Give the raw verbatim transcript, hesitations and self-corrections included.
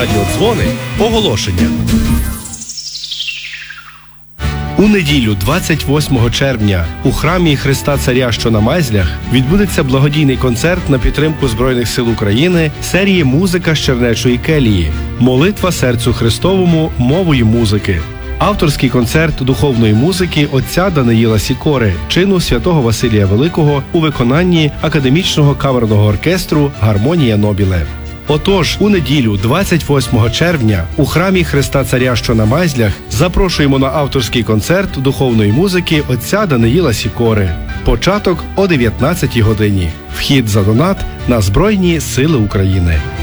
радіодзвони оголошення. У неділю двадцять восьмого червня у храмі Христа Царя, що на Майзлях, відбудеться благодійний концерт на підтримку Збройних сил України серії «Музика з Чернечої келії. Молитва серцю Христовому мовою музики». Авторський концерт духовної музики отця Даниїла Сікори, чину святого Василія Великого у виконанні академічного камерного оркестру «Гармонія Нобіле». Отож, у неділю двадцять восьмого червня у храмі Христа Царя, що на Майзлях, запрошуємо на авторський концерт духовної музики отця Даниїла Сікори. Початок о дев'ятнадцятій годині. Вхід за донат на Збройні сили України.